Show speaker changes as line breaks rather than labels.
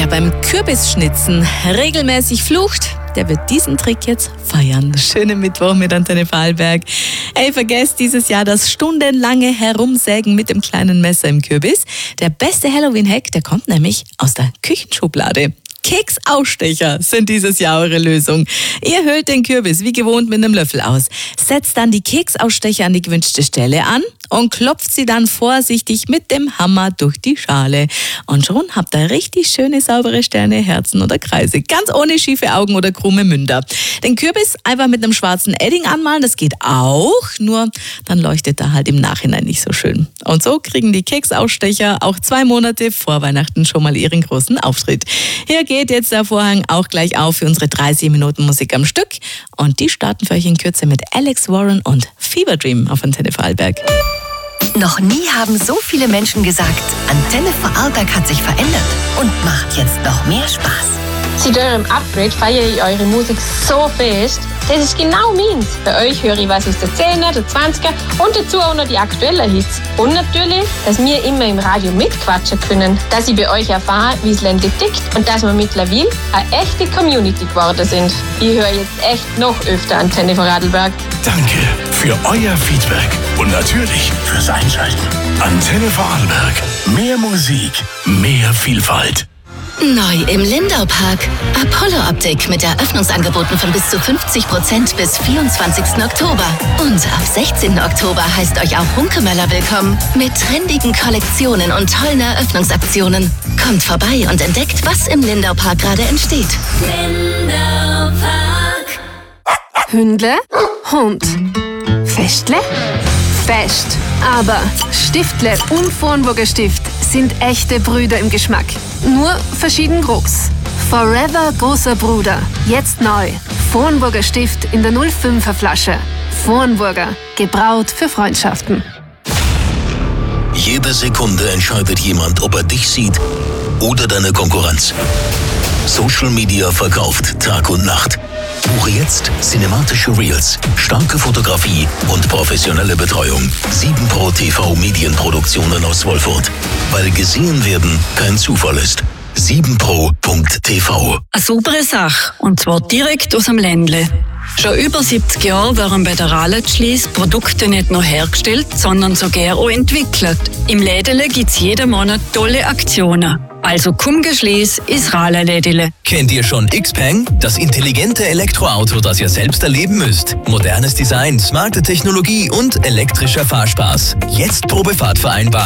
Wer beim Kürbisschnitzen regelmäßig flucht, der wird diesen Trick jetzt feiern. Schönen Mittwoch mit Antenne Vorarlberg. Ey, vergesst dieses Jahr das stundenlange Herumsägen mit dem kleinen Messer im Kürbis. Der beste Halloween-Hack, der kommt nämlich aus der Küchenschublade. Keksausstecher sind dieses Jahr eure Lösung. Ihr höhlt den Kürbis wie gewohnt mit einem Löffel aus. Setzt dann die Keksausstecher an die gewünschte Stelle an und klopft sie dann vorsichtig mit dem Hammer durch die Schale. Und schon habt ihr richtig schöne, saubere Sterne, Herzen oder Kreise. Ganz ohne schiefe Augen oder krumme Münder. Den Kürbis einfach mit einem schwarzen Edding anmalen, das geht auch, nur dann leuchtet er halt im Nachhinein nicht so schön. Und so kriegen die Keksausstecher auch 2 Monate vor Weihnachten schon mal ihren großen Auftritt. Hier geht jetzt der Vorhang auch gleich auf für unsere 30 Minuten Musik am Stück. Und die starten für euch in Kürze mit Alex Warren und Fever Dream auf Antenne Vorarlberg.
Noch nie haben so viele Menschen gesagt, Antenne Vorarlberg hat sich verändert und macht jetzt noch mehr Spaß.
Seit eurem Upgrade feiere ich eure Musik so fest. Das ist genau meins. Bei euch höre ich was aus der 10er, der 20er und dazu auch noch die aktuellen Hits. Und natürlich, dass wir immer im Radio mitquatschen können. Dass ich bei euch erfahre, wie es ländlich tickt und dass wir mittlerweile eine echte Community geworden sind. Ich höre jetzt echt noch öfter Antenne Vorarlberg.
Danke für euer Feedback und natürlich fürs Einschalten. Antenne Vorarlberg. Mehr Musik, mehr Vielfalt.
Neu im Lindau-Park. Apollo Optik mit Eröffnungsangeboten von bis zu 50% bis 24. Oktober. Und ab 16. Oktober heißt euch auch Hunkemöller willkommen mit trendigen Kollektionen und tollen Eröffnungsaktionen. Kommt vorbei und entdeckt, was im Lindau-Park gerade entsteht. Lindau-Park.
Hündle, Hund. Festle, Fest. Aber Stiftle und Vornburger Stift sind echte Brüder im Geschmack. Nur verschieden groß. Forever großer Bruder. Jetzt neu. Vornburger Stift in der 05er Flasche. Vornburger. Gebraut für Freundschaften.
Jede Sekunde entscheidet jemand, ob er dich sieht oder deine Konkurrenz. Social Media verkauft Tag und Nacht. Buche jetzt cinematische Reels, starke Fotografie und professionelle Betreuung. 7Pro TV Medienproduktionen aus Wolfurt. Weil gesehen werden kein Zufall ist. 7pro.tv.
Eine saubere Sache, und zwar direkt aus dem Ländle. Schon über 70 Jahre werden bei der Ralletschliess Produkte nicht nur hergestellt, sondern sogar auch entwickelt. Im Lädele gibt's jeden Monat tolle Aktionen. Also komm geschliess ins Ralelädele.
Kennt ihr schon Xpeng? Das intelligente Elektroauto, das ihr selbst erleben müsst. Modernes Design, smarte Technologie und elektrischer Fahrspaß. Jetzt Probefahrt vereinbaren.